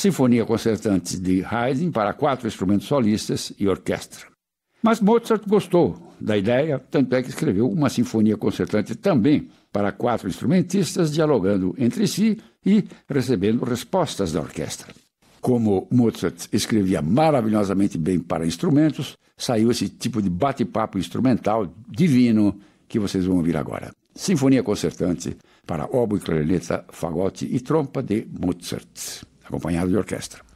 Sinfonia Concertante de Haydn para 4 instrumentos solistas e orquestra. Mas Mozart gostou da ideia, tanto é que escreveu uma sinfonia concertante também para 4 instrumentistas, dialogando entre si e recebendo respostas da orquestra. Como Mozart escrevia maravilhosamente bem para instrumentos, saiu esse tipo de bate-papo instrumental divino que vocês vão ouvir agora. Sinfonia Concertante para oboe, clarineta, fagote e trompa de Mozart, acompanhado de orquestra.